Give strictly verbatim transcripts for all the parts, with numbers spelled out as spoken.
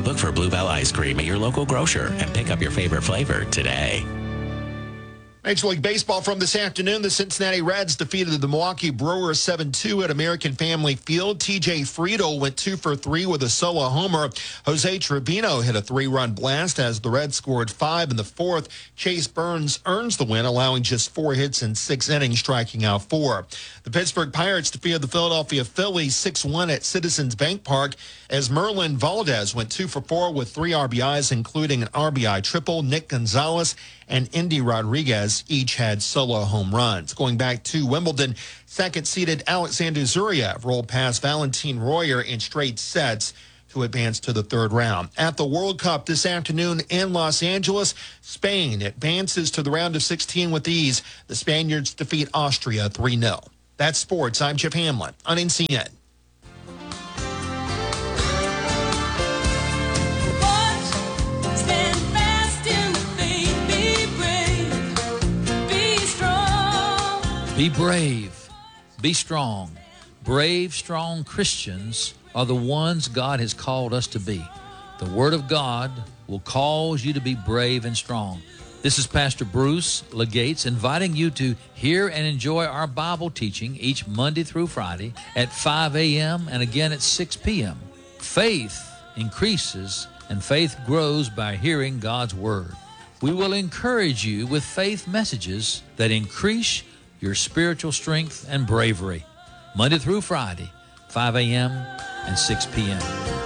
Look for Bluebell Ice Cream at your local grocer and pick up your favorite flavor today. Major League Baseball from this afternoon. The Cincinnati Reds defeated the Milwaukee Brewers seven two at American Family Field. T J Friedl went two for three with a solo homer. Jose Trevino hit a three-run blast as the Reds scored five in the fourth. Chase Burns earns the win, allowing just four hits in six innings, striking out four. The Pittsburgh Pirates defeated the Philadelphia Phillies six one at Citizens Bank Park as Merlin Valdez went two for four with three R B Is, including an R B I triple. Nick Gonzalez and Indy Rodriguez each had solo home runs. Going back to Wimbledon, second-seeded Alexander Zverev rolled past Valentin Royer in straight sets to advance to the third round. At the World Cup this afternoon in Los Angeles, Spain advances to the round of sixteen with ease. The Spaniards defeat Austria three nil. That's sports. I'm Jeff Hamlin on N C N. Be brave, be strong. Brave, strong Christians are the ones God has called us to be. The Word of God will cause you to be brave and strong. This is Pastor Bruce Legates inviting you to hear and enjoy our Bible teaching each Monday through Friday at five a.m. and again at six p.m. Faith increases and faith grows by hearing God's Word. We will encourage you with faith messages that increase your spiritual strength and bravery. Monday through Friday, five a.m. and six p.m.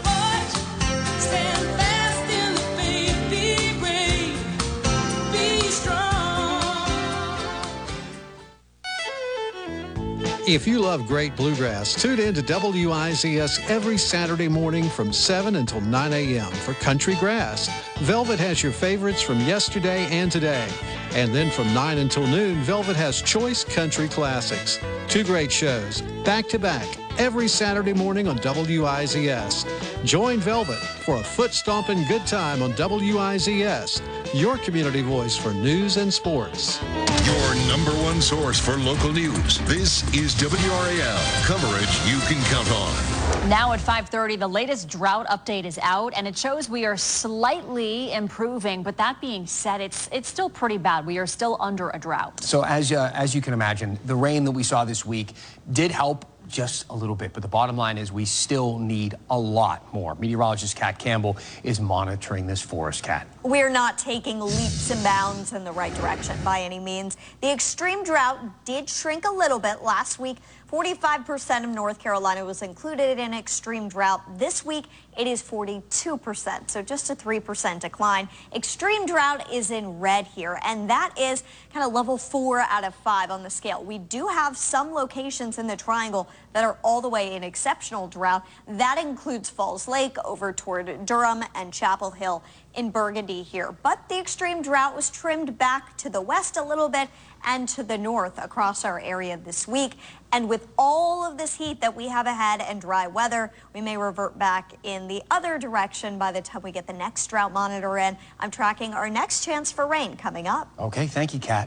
If you love great bluegrass, tune in to W I Z S every Saturday morning from seven until nine a.m. for Country Grass. Velvet has your favorites from yesterday and today. And then from nine until noon, Velvet has Choice Country Classics. Two great shows, back-to-back, every Saturday morning on W I Z S. Join Velvet for a foot-stomping good time on W I Z S, your community voice for news and sports. Your number one source for local news. This is W R A L, coverage you can count on. Now at five thirty, the latest drought update is out, and it shows we are slightly improving. But that being said, it's it's still pretty bad. We are still under a drought. So as uh, as you can imagine, the rain that we saw this week did help just a little bit. But the bottom line is we still need a lot more. Meteorologist Kat Campbell is monitoring this for us. Kat. We're not taking leaps and bounds in the right direction by any means. The extreme drought did shrink a little bit last week. forty-five percent of North Carolina was included in extreme drought. This week, it is forty-two percent, so just a three percent decline. Extreme drought is in red here, and that is kind of level four out of five on the scale. We do have some locations in the triangle that are all the way in exceptional drought. That includes Falls Lake over toward Durham and Chapel Hill in Burgundy here. But the extreme drought was trimmed back to the west a little bit and to the north across our area this week. And with all of this heat that we have ahead and dry weather, we may revert back in the other direction by the time we get the next drought monitor in. I'm tracking our next chance for rain coming up. Okay, thank you, Kat.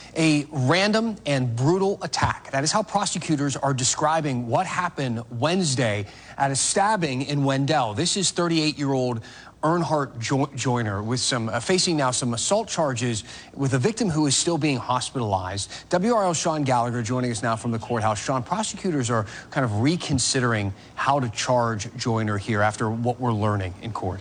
A random and brutal attack. That is how prosecutors are describing what happened Wednesday at a stabbing in Wendell. This is thirty-eight-year-old Earnhardt jo Joyner with some uh, facing now some assault charges with a victim who is still being hospitalized. W R L's Sean Gallagher joining us now from the courthouse. Sean, prosecutors are kind of reconsidering how to charge Joyner here after what we're learning in court.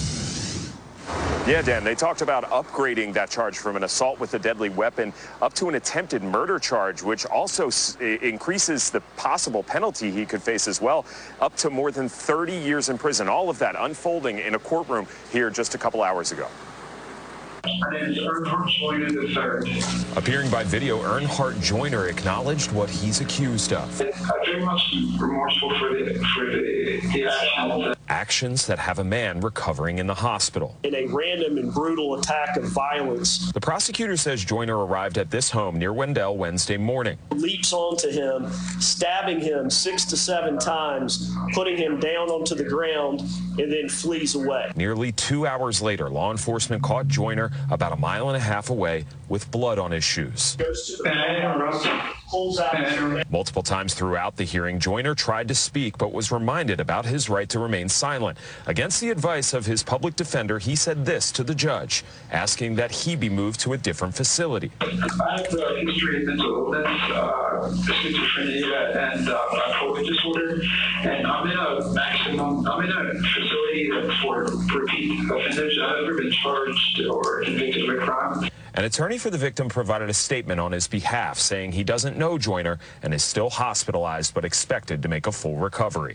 Yeah, Dan, they talked about upgrading that charge from an assault with a deadly weapon up to an attempted murder charge, which also s increases the possible penalty he could face as well, up to more than thirty years in prison. All of that unfolding in a courtroom here just a couple hours ago. My name is Earnhardt Joyner the third. Appearing by video, Earnhardt Joyner acknowledged what he's accused of. I'm very much remorseful for the, for the, the actions. Actions that have a man recovering in the hospital. In a random and brutal attack of violence. The prosecutor says Joyner arrived at this home near Wendell Wednesday morning. Leaps onto him, stabbing him six to seven times, putting him down onto the ground, and then flees away. Nearly two hours later, law enforcement caught Joyner about a mile and a half away with blood on his shoes. Goes to the pulls out. Multiple times throughout the hearing, Joyner tried to speak but was reminded about his right to remain silent. Against the advice of his public defender, he said this to the judge, asking that he be moved to a different facility. I have a history of mental illness, uh, schizophrenia, and uh, bipolar disorder, and I'm in a maximum, I'm in a facility for repeat offenders. I've never been charged or convicted of a crime. An attorney for the victim provided a statement on his behalf, saying he doesn't know Joyner and is still hospitalized but expected to make a full recovery.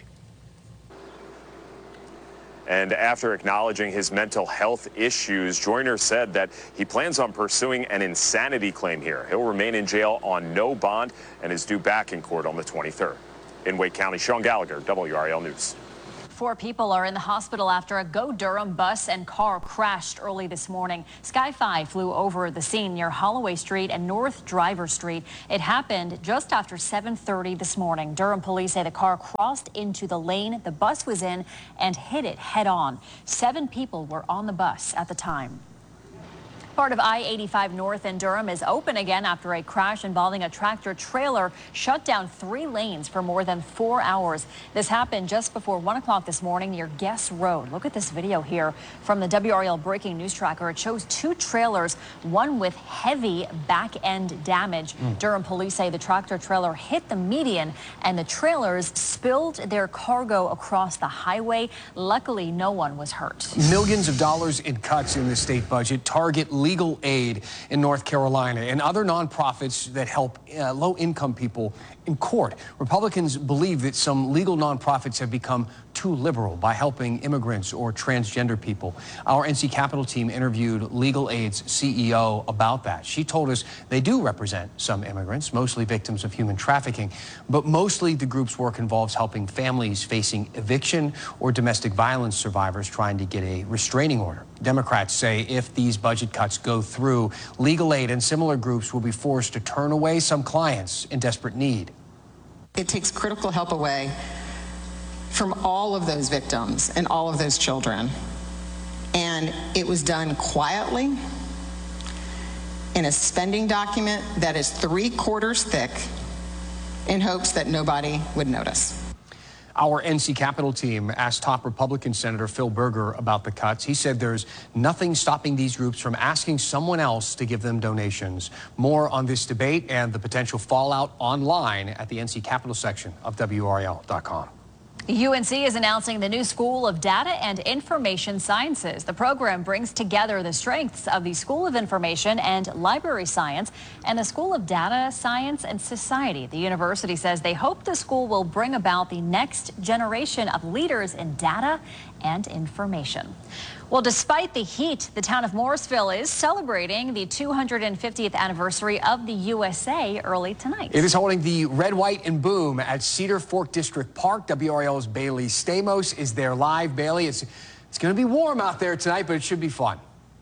And after acknowledging his mental health issues, Joyner said that he plans on pursuing an insanity claim here. He'll remain in jail on no bond and is due back in court on the twenty-third. In Wake County, Sean Gallagher, W R A L News. Four people are in the hospital after a Go Durham bus and car crashed early this morning. Sky five flew over the scene near Holloway Street and North Driver Street. It happened just after seven thirty this morning. Durham police say the car crossed into the lane the bus was in and hit it head on. Seven people were on the bus at the time. Part of I eighty-five North in Durham is open again after a crash involving a tractor trailer shut down three lanes for more than four hours. This happened just before one o'clock this morning near Guess Road. Look at this video here from the W R A L Breaking News Tracker. It shows two trailers, one with heavy back end damage. Mm. Durham police say the tractor trailer hit the median and the trailers spilled their cargo across the highway. Luckily, no one was hurt. Millions of dollars in cuts in the state budget target legal aid in North Carolina and other nonprofits that help uh, low-income people in court. Republicans believe that some legal nonprofits have become too liberal by helping immigrants or transgender people. Our N C Capitol team interviewed Legal Aid's C E O about that. She told us they do represent some immigrants, mostly victims of human trafficking, but mostly the group's work involves helping families facing eviction or domestic violence survivors trying to get a restraining order. Democrats say if these budget cuts go through, Legal Aid and similar groups will be forced to turn away some clients in desperate need. It takes critical help away from all of those victims and all of those children. And it was done quietly in a spending document that is three quarters thick in hopes that nobody would notice. Our N C Capitol team asked top Republican Senator Phil Berger about the cuts. He said there's nothing stopping these groups from asking someone else to give them donations. More on this debate and the potential fallout online at the N C Capitol section of W R A L dot com. U N C is announcing the new School of Data and Information Sciences. The program brings together the strengths of the School of Information and Library Science and the School of Data Science and Society. The university says they hope the school will bring about the next generation of leaders in data and information. Well, despite the heat, the town of Morrisville is celebrating the two hundred fiftieth anniversary of the U S A early tonight. It is holding the Red, White, and Boom at Cedar Fork District Park. W R A L's Bailey Stamos is there live. Bailey, it's, it's going to be warm out there tonight, but it should be fun.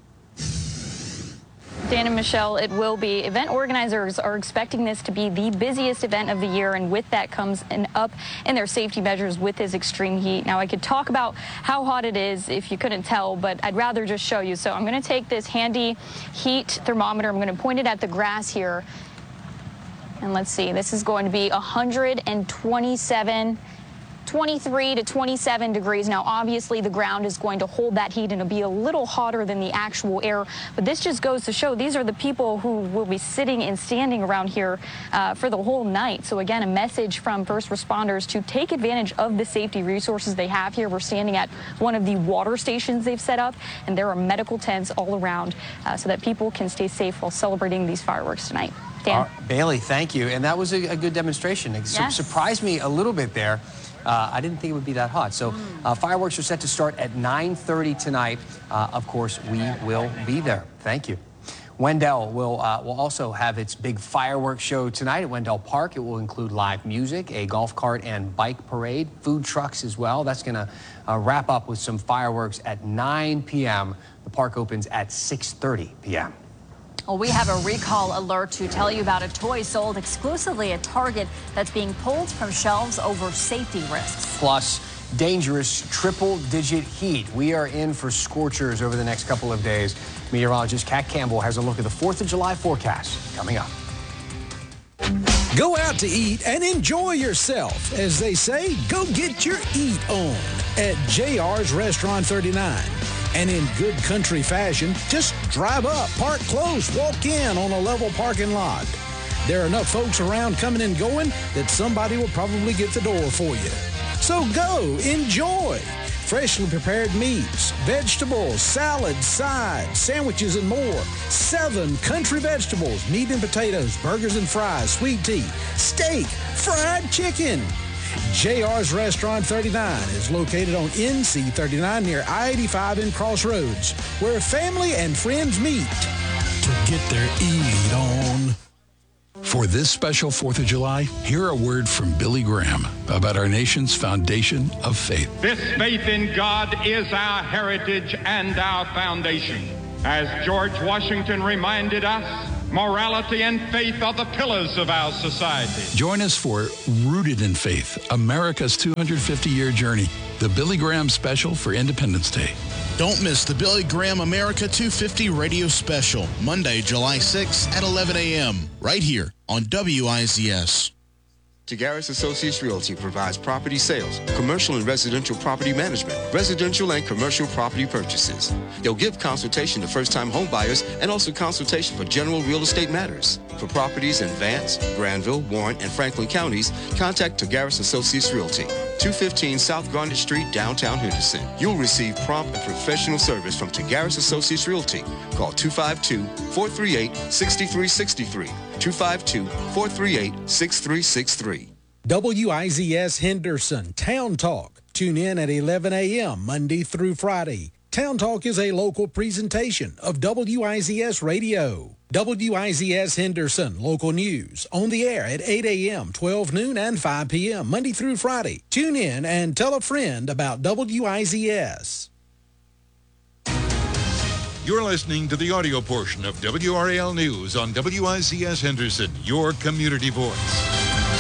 Dan and Michelle, it will be. Event organizers are expecting this to be the busiest event of the year, and with that comes an up in their safety measures with this extreme heat. Now, I could talk about how hot it is if you couldn't tell, but I'd rather just show you. So I'm going to take this handy heat thermometer. I'm going to point it at the grass here. And let's see, this is going to be one hundred twenty-seven, twenty-three to twenty-seven degrees. Now, obviously, the ground is going to hold that heat and it'll be a little hotter than the actual air. But this just goes to show these are the people who will be sitting and standing around here uh, for the whole night. So, again, a message from first responders to take advantage of the safety resources they have here. We're standing at one of the water stations they've set up, and there are medical tents all around uh, so that people can stay safe while celebrating these fireworks tonight. Dan. Uh, Bailey, thank you. And that was a, a good demonstration. It su- Yes. surprised me a little bit there. Uh, I didn't think it would be that hot. So uh, fireworks are set to start at nine thirty tonight. Uh, of course, we will be there. Thank you. Wendell will, uh, will also have its big fireworks show tonight at Wendell Park. It will include live music, a golf cart and bike parade, food trucks as well. That's going to uh, wrap up with some fireworks at nine p m The park opens at six thirty p m Well, we have a recall alert to tell you about a toy sold exclusively at Target that's being pulled from shelves over safety risks. Plus, dangerous triple-digit heat. We are in for scorchers over the next couple of days. Meteorologist Kat Campbell has a look at the fourth of July forecast coming up. Go out to eat and enjoy yourself. As they say, go get your eat on at J R's Restaurant thirty-nine. And in good country fashion, just drive up, park close, walk in on a level parking lot. There are enough folks around coming and going that somebody will probably get the door for you. So go, enjoy. Freshly prepared meats, vegetables, salads, sides, sandwiches, and more. Seven country vegetables, meat and potatoes, burgers and fries, sweet tea, steak, fried chicken. J R's Restaurant thirty-nine is located on N C thirty-nine near I eighty-five in Crossroads, where family and friends meet to get their eat on. For this special fourth of July, hear a word from Billy Graham about our nation's foundation of faith. This faith in God is our heritage and our foundation. As George Washington reminded us, morality and faith are the pillars of our society. Join us for Rooted in Faith, America's two hundred fifty year journey, the Billy Graham special for Independence Day. Don't miss the Billy Graham America two fifty radio special, Monday, July sixth at eleven a.m., right here on W I Z S. Tagaris Associates Realty provides property sales, commercial and residential property management, residential and commercial property purchases. They'll give consultation to first-time home buyers and also consultation for general real estate matters. For properties in Vance, Granville, Warren, and Franklin counties, contact Tagaris Associates Realty, two fifteen South Garnet Street, downtown Henderson. You'll receive prompt and professional service from Tagaris Associates Realty. Call two five two, four three eight, six three six three, two five two, four three eight, six three six three. W I Z S Henderson Town Talk. Tune in at eleven a.m. Monday through Friday. Town Talk is a local presentation of W I Z S Radio. W I Z S Henderson Local News on the air at eight a.m., twelve noon, and five p.m. Monday through Friday. Tune in and tell a friend about W I Z S. You're listening to the audio portion of W R A L News on W I Z S Henderson, your community voice.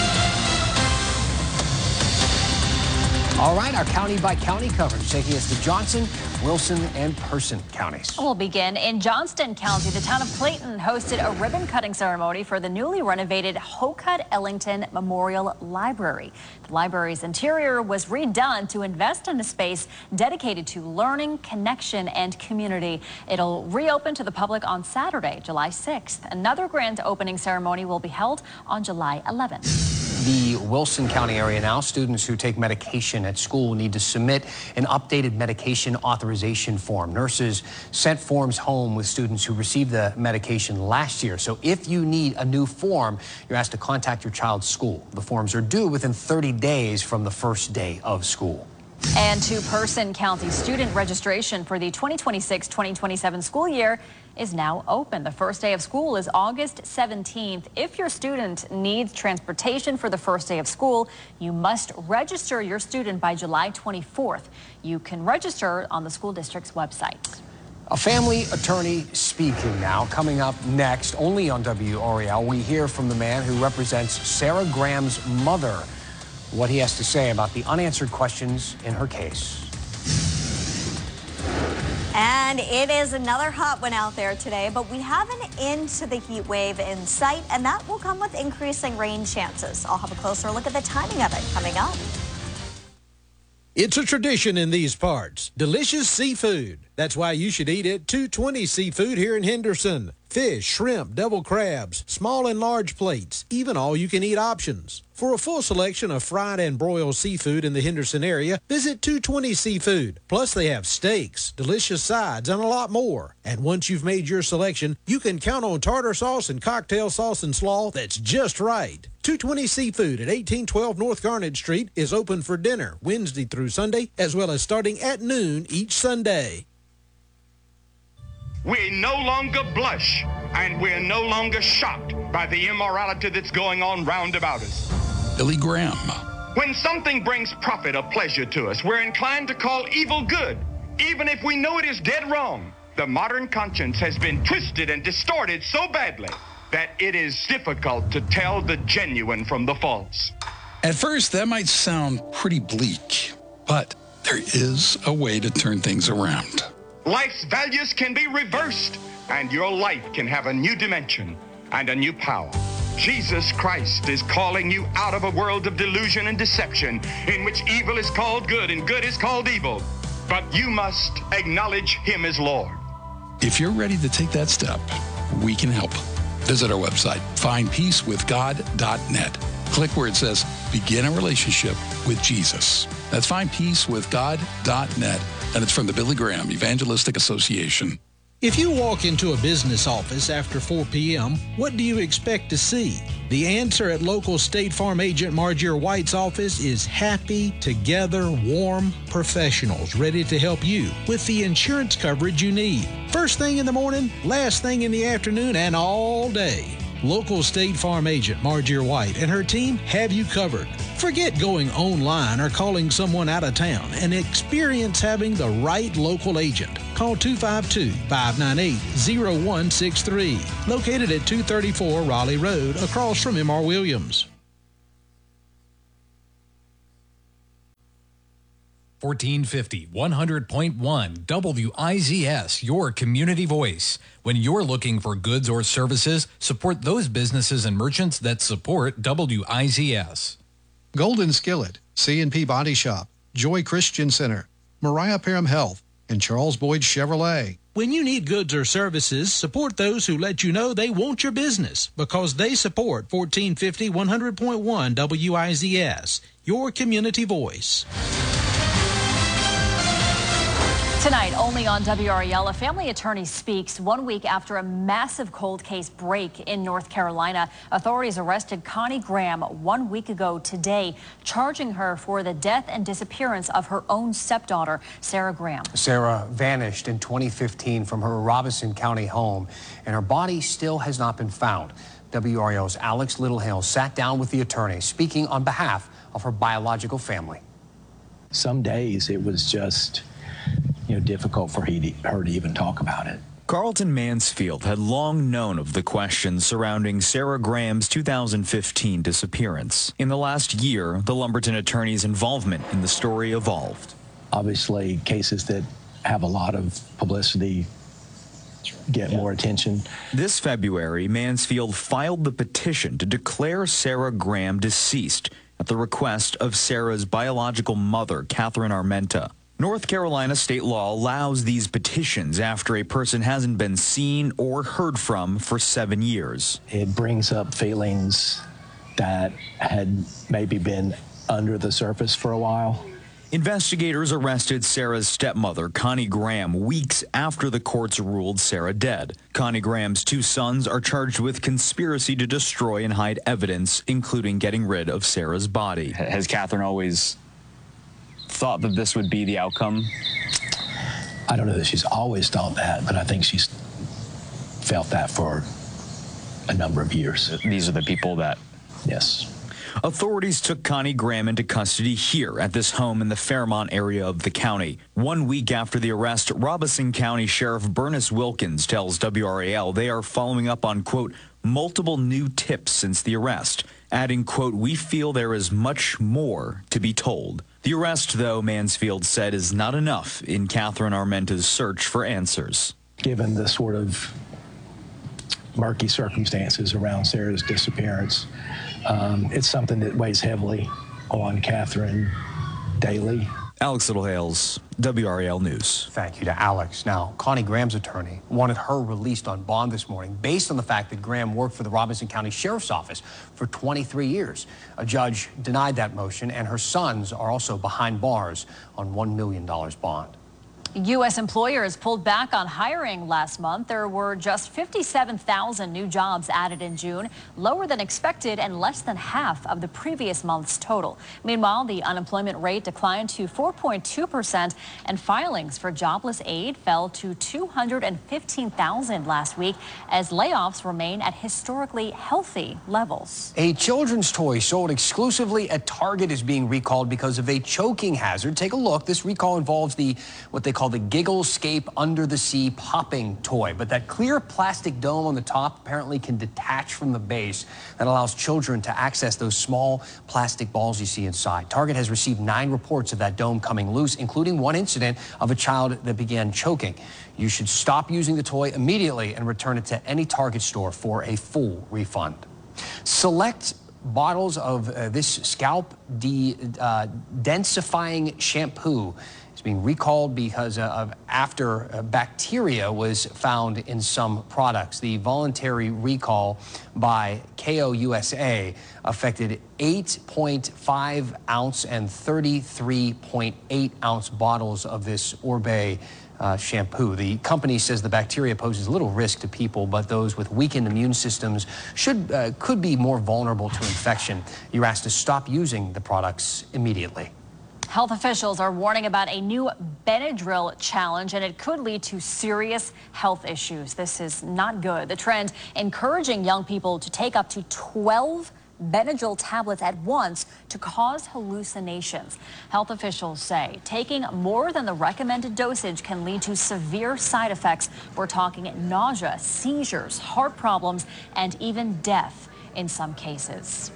All right, our county-by-county coverage taking us to Johnson, Wilson, and Person counties. We'll begin in Johnston County. The town of Clayton hosted a ribbon-cutting ceremony for the newly renovated Hokut Ellington Memorial Library. The library's interior was redone to invest in a space dedicated to learning, connection, and community. It'll reopen to the public on Saturday, July sixth. Another grand opening ceremony will be held on July eleventh. The Wilson County area now, students who take medication at school need to submit an updated medication authorization form. Nurses sent forms home with students who received the medication last year. So if you need a new form, you're asked to contact your child's school. The forms are due within thirty days from the first day of school. And to Person County, student registration for the twenty twenty-six twenty twenty-seven school year is now open. The first day of school is August seventeenth. If your student needs transportation for the first day of school, you must register your student by July twenty-fourth. You can register on the school district's website. A family attorney speaking now. Coming up next, only on W R A L, we hear from the man who represents Sarah Graham's mother, what he has to say about the unanswered questions in her case. And it is another hot one out there today, but we have an end to the heat wave in sight, and that will come with increasing rain chances. I'll have a closer look at the timing of it coming up. It's a tradition in these parts. Delicious seafood. That's why you should eat at two twenty Seafood here in Henderson. Fish, shrimp, devil crabs, small and large plates, even all-you-can-eat options. For a full selection of fried and broiled seafood in the Henderson area, visit two twenty Seafood. Plus, they have steaks, delicious sides, and a lot more. And once you've made your selection, you can count on tartar sauce and cocktail sauce and slaw that's just right. two twenty Seafood at eighteen twelve North Garnet Street is open for dinner Wednesday through Sunday, as well as starting at noon each Sunday. We no longer blush, and we're no longer shocked by the immorality that's going on round about us. Billy Graham. When something brings profit or pleasure to us, we're inclined to call evil good, even if we know it is dead wrong. The modern conscience has been twisted and distorted so badly that it is difficult to tell the genuine from the false. At first, that might sound pretty bleak, but there is a way to turn things around. Life's values can be reversed, and your life can have a new dimension and a new power. Jesus Christ is calling you out of a world of delusion and deception in which evil is called good and good is called evil. But you must acknowledge him as Lord. If you're ready to take that step, we can help. Visit our website, find peace with god dot net. Click where it says Begin a Relationship with Jesus. That's find peace with god dot net, and it's from the Billy Graham Evangelistic Association. If you walk into a business office after four p.m., what do you expect to see? The answer at local State Farm agent Margier White's office is happy, together, warm professionals ready to help you with the insurance coverage you need. First thing in the morning, last thing in the afternoon, and all day. Local State Farm agent Margier White and her team have you covered. Forget going online or calling someone out of town and experience having the right local agent. Call two five two, five nine eight, zero one six three. Located at two thirty-four Raleigh Road, across from M R Williams. fourteen fifty, one hundred point one W I Z S, your community voice. When you're looking for goods or services, support those businesses and merchants that support W I Z S. Golden Skillet, C and P Body Shop, Joy Christian Center, Mariah Parham Health, and Charles Boyd Chevrolet. When you need goods or services, support those who let you know they want your business, because they support fourteen fifty, one hundred point one W I Z S, your community voice. Tonight, only on W R A L, a family attorney speaks one week after a massive cold case break in North Carolina. Authorities arrested Connie Graham one week ago today, charging her for the death and disappearance of her own stepdaughter, Sarah Graham. Sarah vanished in twenty fifteen from her Robeson County home, and her body still has not been found. W R A L's Alex Littlehale sat down with the attorney, speaking on behalf of her biological family. Some days it was just, you know, difficult for he to, her to even talk about it. Carlton Mansfield had long known of the questions surrounding Sarah Graham's two thousand fifteen disappearance. In the last year, the Lumberton attorney's involvement in the story evolved. Obviously, cases that have a lot of publicity get yeah. more attention. This February, Mansfield filed the petition to declare Sarah Graham deceased at the request of Sarah's biological mother, Catherine Armenta. North Carolina state law allows these petitions after a person hasn't been seen or heard from for seven years. It brings up feelings that had maybe been under the surface for a while. Investigators arrested Sarah's stepmother, Connie Graham, weeks after the courts ruled Sarah dead. Connie Graham's two sons are charged with conspiracy to destroy and hide evidence, including getting rid of Sarah's body. Has Catherine always thought that this would be the outcome? I don't know that she's always thought that, but I think she's felt that for a number of years. These are the people that... Yes. Authorities took Connie Graham into custody here at this home in the Fairmont area of the county. One week after the arrest, Robeson County Sheriff Bernice Wilkins tells W R A L they are following up on, quote, multiple new tips since the arrest, adding, quote, we feel there is much more to be told. The arrest, though, Mansfield said, is not enough in Catherine Armenta's search for answers. Given the sort of murky circumstances around Sarah's disappearance, um, it's something that weighs heavily on Catherine daily. Alex Littlehales, W R A L News. Thank you to Alex. Now, Connie Graham's attorney wanted her released on bond this morning based on the fact that Graham worked for the Robeson County Sheriff's Office for twenty-three years. A judge denied that motion, and her sons are also behind bars on one million dollars bond. U S employers pulled back on hiring last month. There were just fifty-seven thousand new jobs added in June, lower than expected and less than half of the previous month's total. Meanwhile, the unemployment rate declined to four point two percent, and filings for jobless aid fell to two hundred fifteen thousand last week as layoffs remain at historically healthy levels. A children's toy sold exclusively at Target is being recalled because of a choking hazard. Take a look. This recall involves the what they call the Gigglescape Under the Sea popping toy. But that clear plastic dome on the top apparently can detach from the base. That allows children to access those small plastic balls you see inside. Target has received nine reports of that dome coming loose, including one incident of a child that began choking. You should stop using the toy immediately and return it to any Target store for a full refund. Select bottles of uh, this scalp de, uh, densifying shampoo is being recalled because of after uh, bacteria was found in some products. The voluntary recall by K O U S A affected eight point five ounce and thirty-three point eight ounce bottles of this Oribe Uh, shampoo. The company says the bacteria poses little risk to people, but those with weakened immune systems should uh, could be more vulnerable to infection. You're asked to stop using the products immediately. Health officials are warning about a new Benadryl challenge, and it could lead to serious health issues. This is not good. The trend encouraging young people to take up to twelve Benadryl tablets at once to cause hallucinations. Health officials say taking more than the recommended dosage can lead to severe side effects. We're talking nausea, seizures, heart problems, and even death in some cases.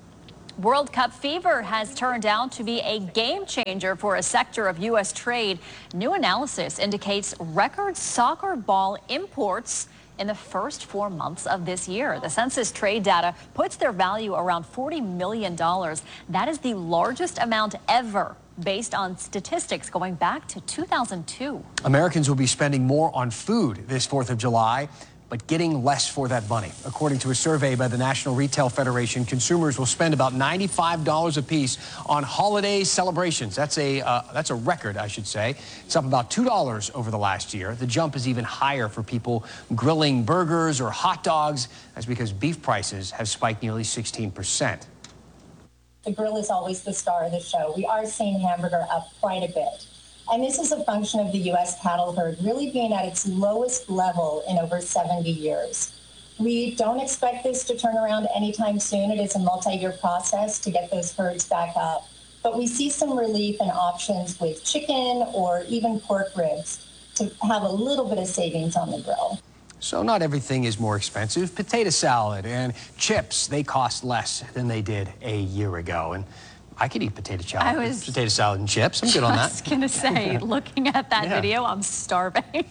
World Cup fever has turned out to be a game changer for a sector of U S trade. New analysis indicates record soccer ball imports in the first four months of this year. The census trade data puts their value around forty million dollars. That is the largest amount ever, based on statistics going back to two thousand two. Americans will be spending more on food this fourth of July, but getting less for that money. According to a survey by the National Retail Federation, consumers will spend about ninety-five dollars apiece on holiday celebrations. That's a, uh, that's a record, I should say. It's up about two dollars over the last year. The jump is even higher for people grilling burgers or hot dogs. That's because beef prices have spiked nearly sixteen percent. The grill is always the star of the show. We are seeing hamburger up quite a bit. And this is a function of the U S cattle herd really being at its lowest level in over seventy years. We don't expect this to turn around anytime soon. It is a multi-year process to get those herds back up. But we see some relief and options with chicken or even pork ribs to have a little bit of savings on the grill. So not everything is more expensive. Potato salad and chips, they cost less than they did a year ago. And I could eat potato salad, I was potato salad and chips. I'm good on that. I was going to say, looking at that Yeah. video, I'm starving.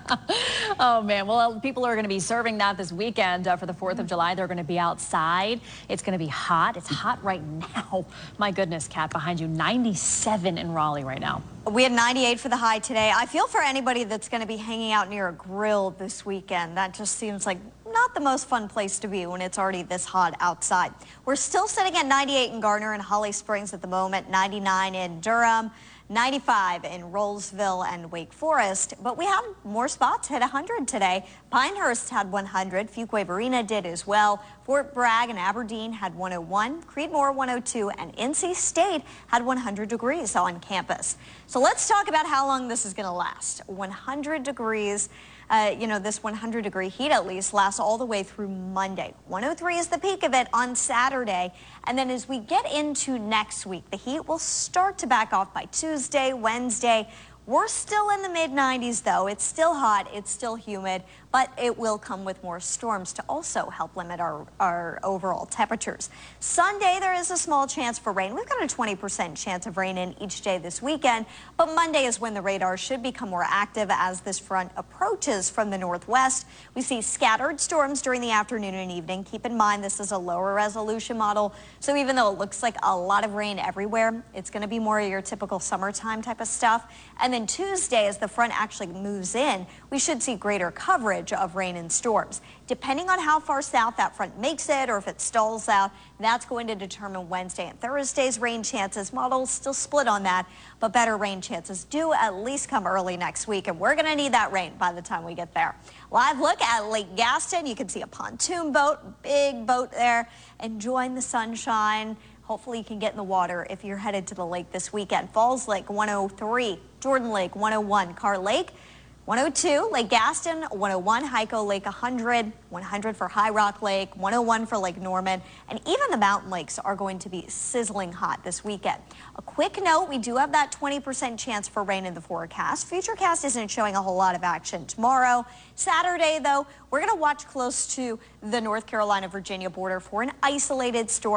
Oh, man. Well, people are going to be serving that this weekend uh, for the fourth of July. They're going to be outside. It's going to be hot. It's hot right now. My goodness, Kat, behind you, ninety-seven in Raleigh right now. We had ninety-eight for the high today. I feel for anybody that's going to be hanging out near a grill this weekend. That just seems like not the most fun place to be when it's already this hot outside. We're still sitting at ninety-eight in Garner and Holly Springs at the moment, ninety-nine in Durham, ninety-five in Rollsville and Wake Forest, but we had more spots hit one hundred today. Pinehurst had one hundred, Fuquay-Varina did as well. Fort Bragg and Aberdeen had one oh one, Creedmoor one oh two, and N C State had one hundred degrees on campus. So let's talk about how long this is going to last. one hundred degrees. Uh, you know, this one hundred degree heat at least lasts all the way through Monday. one oh three is the peak of it on Saturday. And then as we get into next week, the heat will start to back off by Tuesday, Wednesday. We're still in the mid nineties, though. It's still hot. It's still humid, but it will come with more storms to also help limit our, our overall temperatures. Sunday, there is a small chance for rain. We've got a twenty percent chance of rain in each day this weekend, but Monday is when the radar should become more active as this front approaches from the northwest. We see scattered storms during the afternoon and evening. Keep in mind, this is a lower resolution model, so even though it looks like a lot of rain everywhere, it's going to be more of your typical summertime type of stuff. And then Tuesday, as the front actually moves in, we should see greater coverage of rain and storms. Depending on how far south that front makes it or if it stalls out, that's going to determine Wednesday and Thursday's rain chances. Models still split on that, but better rain chances do at least come early next week, and we're going to need that rain by the time we get there. Live look at Lake Gaston. You can see a pontoon boat, big boat there, enjoying the sunshine. Hopefully you can get in the water if you're headed to the lake this weekend. Falls Lake one oh three, Jordan Lake one oh one, Carr Lake one oh two, Lake Gaston one oh one, Hyco Lake one hundred, one hundred for High Rock Lake, one oh one for Lake Norman, and even the mountain lakes are going to be sizzling hot this weekend. A quick note, we do have that twenty percent chance for rain in the forecast. Futurecast isn't showing a whole lot of action tomorrow. Saturday, though, we're going to watch close to the North Carolina-Virginia border for an isolated storm.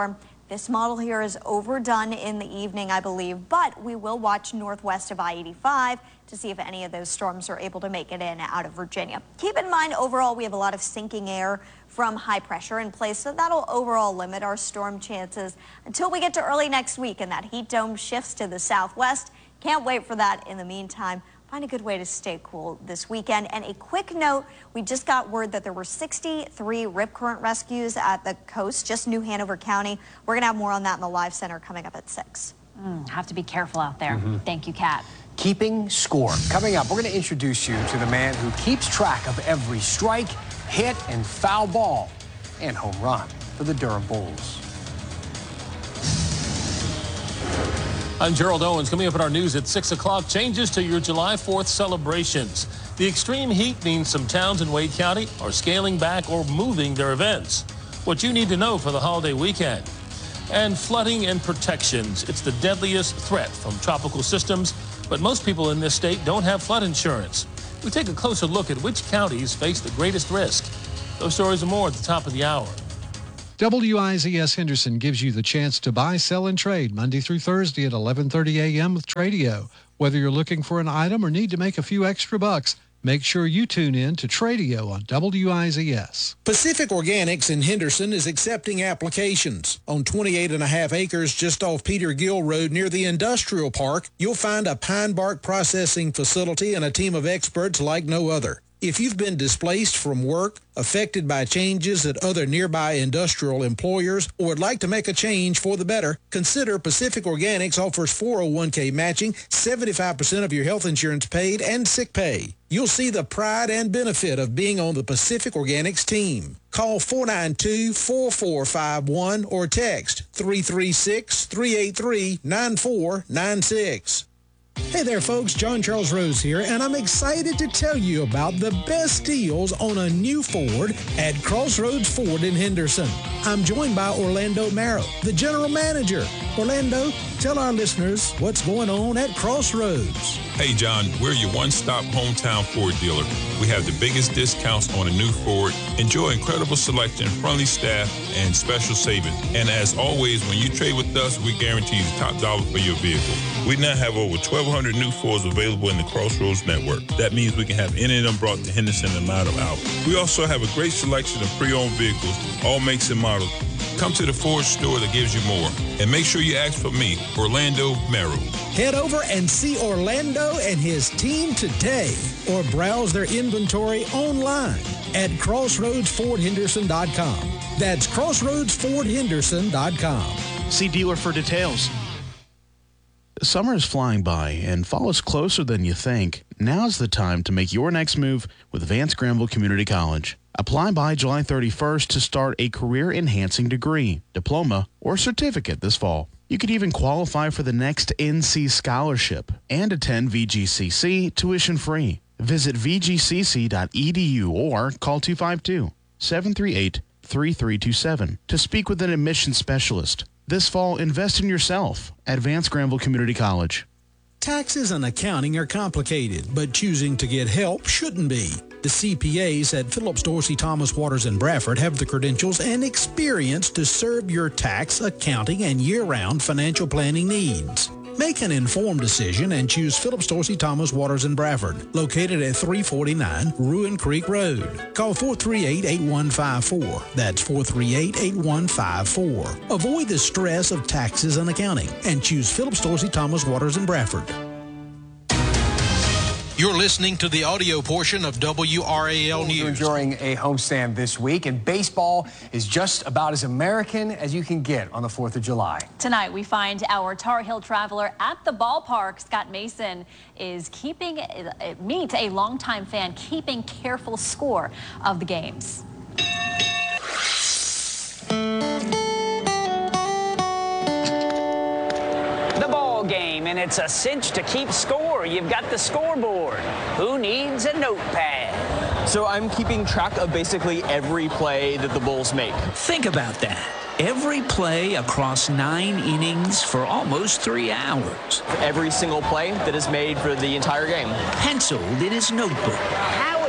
This model here is overdone in the evening, I believe, but we will watch northwest of I eighty-five to see if any of those storms are able to make it in out of Virginia. Keep in mind, overall, we have a lot of sinking air from high pressure in place, so that'll overall limit our storm chances until we get to early next week and that heat dome shifts to the southwest. Can't wait for that. In the meantime, find a good way to stay cool this weekend. And a quick note, we just got word that there were sixty-three rip current rescues at the coast, just New Hanover County. We're going to have more on that in the live center coming up at six. Mm, have to be careful out there. Mm-hmm. Thank you, Kat. Keeping score. Coming up, we're going to introduce you to the man who keeps track of every strike, hit, and foul ball and home run for the Durham Bulls. I'm Gerald Owens. Coming up in our news at six o'clock, changes to your July fourth celebrations. The extreme heat means some towns in Wade County are scaling back or moving their events. What you need to know for the holiday weekend. And flooding and protections. It's the deadliest threat from tropical systems, but most people in this state don't have flood insurance. We take a closer look at which counties face the greatest risk. Those stories and more at the top of the hour. W I Z S Henderson gives you the chance to buy, sell, and trade Monday through Thursday at eleven thirty a m with Tradio. Whether you're looking for an item or need to make a few extra bucks, make sure you tune in to Tradio on W I Z S. Pacific Organics in Henderson is accepting applications. On twenty-eight and a half acres just off Peter Gill Road near the industrial park, you'll find a pine bark processing facility and a team of experts like no other. If you've been displaced from work, affected by changes at other nearby industrial employers, or would like to make a change for the better, consider Pacific Organics offers four oh one k matching, seventy-five percent of your health insurance paid, and sick pay. You'll see the pride and benefit of being on the Pacific Organics team. Call four nine two, four four five one or text three three six, three eight three, nine four nine six. Hey there, folks. John Charles Rose here, and I'm excited to tell you about the best deals on a new Ford at Crossroads Ford in Henderson. I'm joined by Orlando Marrow, the general manager. Orlando, tell our listeners what's going on at Crossroads. Hey, John, we're your one-stop hometown Ford dealer. We have the biggest discounts on a new Ford. Enjoy incredible selection, friendly staff, and special savings. And as always, when you trade with us, we guarantee you the top dollar for your vehicle. We now have over twelve hundred new Fords available in the Crossroads network. That means we can have any of them brought to Henderson in a matter of hours. We also have a great selection of pre-owned vehicles, all makes and models. Come to the Ford store that gives you more. And make sure you ask for me, Orlando Marrow. Head over and see Orlando and his team today, or browse their inventory online at crossroads ford henderson dot com. That's crossroads ford henderson dot com. See dealer for details. Summer is flying by and fall is closer than you think. Now's the time to make your next move with Vance Granville Community College. Apply by July thirty-first to start a career-enhancing degree, diploma, or certificate this fall. You could even qualify for the next N C scholarship and attend V G C C tuition-free. Visit v g c c dot e d u or call two five two, seven three eight, three three two seven to speak with an admissions specialist. This fall, invest in yourself at Vance Granville Community College. Taxes and accounting are complicated, but choosing to get help shouldn't be. The C P As at Phillips Dorsey, Thomas Waters, and Bradford have the credentials and experience to serve your tax, accounting, and year-round financial planning needs. Make an informed decision and choose Phillips Dorsey, Thomas Waters, and Bradford, located at three forty-nine Ruin Creek Road. Call four three eight, eight one five four. That's four three eight, eight one five four. Avoid the stress of taxes and accounting and choose Phillips Dorsey, Thomas Waters, and Bradford. You're listening to the audio portion of W R A L News. We're enjoying a homestand this week, and baseball is just about as American as you can get on the fourth of July. Tonight, we find our Tar Heel traveler at the ballpark. Scott Mason is keeping, meet a longtime fan, keeping careful score of the games. The ball game, and it's a cinch to keep score. You've got the scoreboard. Who needs a notepad? So I'm keeping track of basically every play that the Bulls make. Think about that. Every play across nine innings for almost three hours. Every single play that is made for the entire game. Penciled in his notebook. How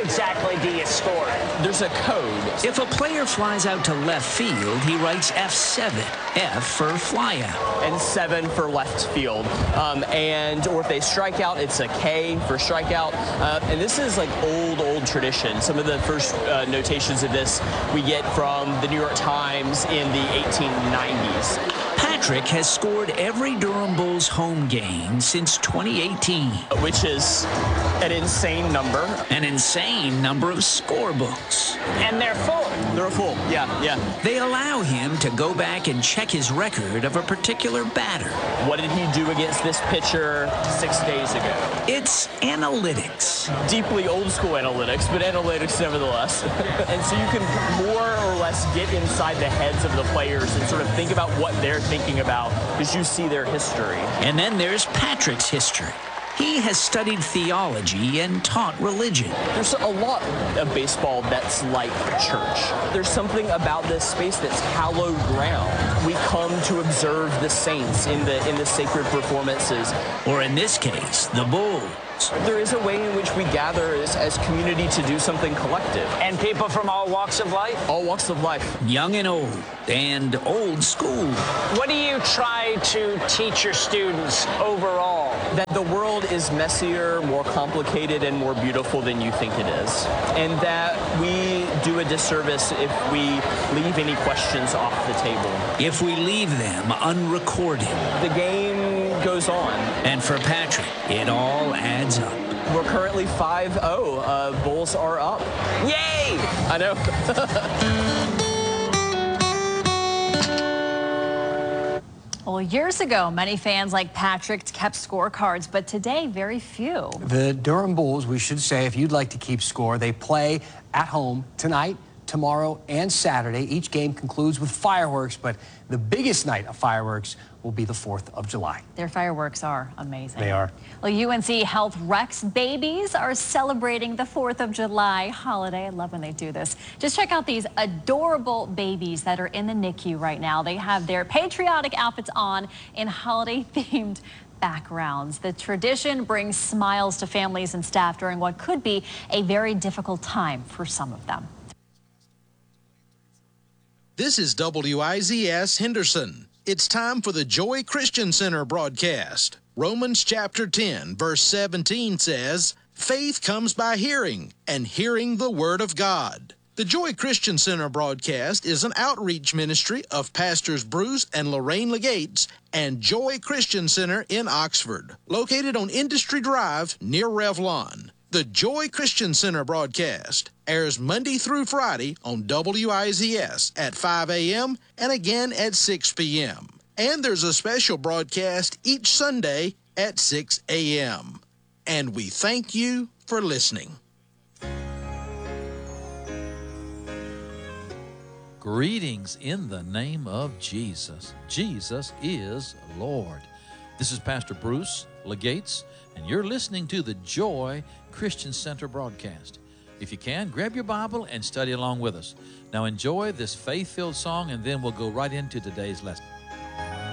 exactly do you score? There's a code. If a player flies out to left field, he writes F seven, F for flyout. And seven for left field. Um, and or if they strike out, it's a K for strikeout. Uh, and this is like old, old tradition. Some of the first uh, notations of this we get from the New York Times in the eighteen nineties. Patrick has scored every Durham Bulls home game since twenty eighteen. Which is an insane number. An insane number of scorebooks. And they're full. They're full, yeah, yeah. They allow him to go back and check his record of a particular batter. What did he do against this pitcher six days ago? It's analytics. Deeply old school analytics, but analytics nevertheless. And so you can more or less get inside the heads of the players and sort of think about what they're thinking about because you see their history. And then there's Patrick's history. He has studied theology and taught religion. There's a lot of baseball that's like church. There's something about this space that's hallowed ground. We come to observe the saints in the in the sacred performances. Or in this case, the Bulls. There is a way in which we gather as, as community to do something collective. And people from all walks of life? All walks of life. Young and old, and old school. What do you try to teach your students overall? That the world is messier, more complicated, and more beautiful than you think it is. And that we do a disservice if we leave any questions off the table. If we leave them unrecorded. The game goes on. And for Patrick, it all adds up. We're currently five oh. Uh, Bulls are up. Yay! I know. Well, years ago, many fans like Patrick kept scorecards, but today, very few. The Durham Bulls, we should say, if you'd like to keep score, they play at home tonight, tomorrow, and Saturday. Each game concludes with fireworks, but the biggest night of fireworks will be the fourth of July. Their fireworks are amazing. They are. Well, U N C Health Rex babies are celebrating the fourth of July holiday. I love when they do this. Just check out these adorable babies that are in the N I C U right now. They have their patriotic outfits on in holiday-themed backgrounds. The tradition brings smiles to families and staff during what could be a very difficult time for some of them. This is W I Z S Henderson. It's time for the Joy Christian Center broadcast. Romans chapter ten, verse seventeen says, "Faith comes by hearing, and hearing the word of God." The Joy Christian Center broadcast is an outreach ministry of Pastors Bruce and Lorraine Legates and Joy Christian Center in Oxford, located on Industry Drive near Revlon. The Joy Christian Center broadcast airs Monday through Friday on W I Z S at five a m and again at six p m And there's a special broadcast each Sunday at six a m And we thank you for listening. Greetings in the name of Jesus. Jesus is Lord. This is Pastor Bruce Legates, and you're listening to the Joy Christian Center broadcast. If you can, grab your Bible and study along with us. Now enjoy this faith-filled song, and then we'll go right into today's lesson.